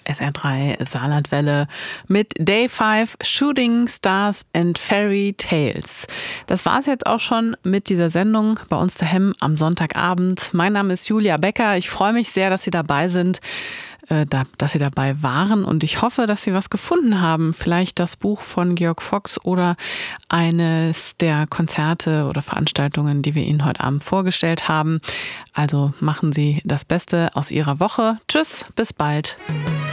SR3 Saarlandwelle mit Day 5 Shooting Stars and Fairy Tales. Das war es jetzt auch schon mit dieser Sendung bei uns daheim am Sonntagabend. Mein Name ist Julia Becker. Ich freue mich sehr, dass Sie dabei sind, dass Sie dabei waren, und ich hoffe, dass Sie was gefunden haben. Vielleicht das Buch von Georg Fox oder eines der Konzerte oder Veranstaltungen, die wir Ihnen heute Abend vorgestellt haben. Also machen Sie das Beste aus Ihrer Woche. Tschüss, bis bald.